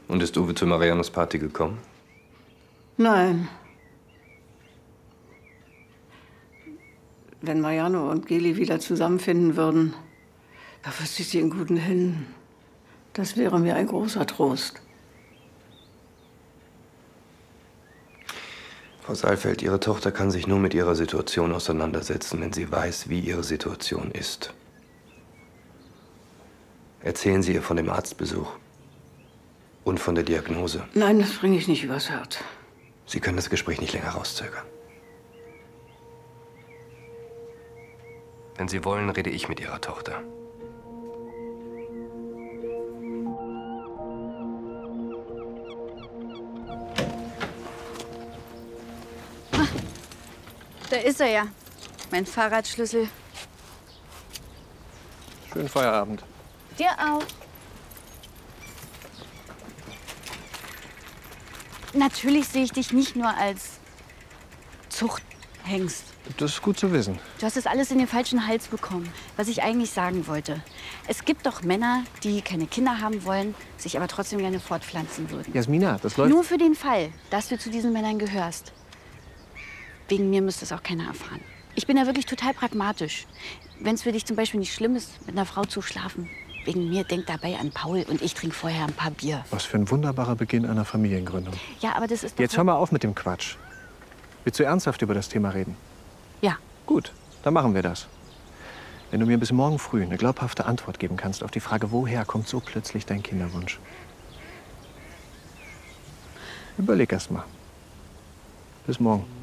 Und ist Uwe zu Marianos Party gekommen? Nein. Wenn Mariano und Geli wieder zusammenfinden würden, da wüsste ich sie in guten Händen. Das wäre mir ein großer Trost. Frau Saalfeld, Ihre Tochter kann sich nur mit ihrer Situation auseinandersetzen, wenn sie weiß, wie ihre Situation ist. Erzählen Sie ihr von dem Arztbesuch und von der Diagnose. Nein, das bringe ich nicht übers Herz. Sie können das Gespräch nicht länger rauszögern. Wenn Sie wollen, rede ich mit Ihrer Tochter. Da ist er ja. Mein Fahrradschlüssel. Schönen Feierabend. Dir auch. Natürlich sehe ich dich nicht nur als Zuchthengst. Das ist gut zu wissen. Du hast das alles in den falschen Hals bekommen, was ich eigentlich sagen wollte. Es gibt doch Männer, die keine Kinder haben wollen, sich aber trotzdem gerne fortpflanzen würden. Jasmina, das läuft... Nur für den Fall, dass du zu diesen Männern gehörst. Wegen mir müsste es auch keiner erfahren. Ich bin da wirklich total pragmatisch. Wenn es für dich zum Beispiel nicht schlimm ist, mit einer Frau zu schlafen, wegen mir denk dabei an Paul und ich trinke vorher ein paar Bier. Was für ein wunderbarer Beginn einer Familiengründung. Ja, aber das ist doch... Jetzt hör mal auf mit dem Quatsch. Willst du ernsthaft über das Thema reden? Ja. Gut, dann machen wir das. Wenn du mir bis morgen früh eine glaubhafte Antwort geben kannst auf die Frage, woher kommt so plötzlich dein Kinderwunsch? Überleg erst mal. Bis morgen.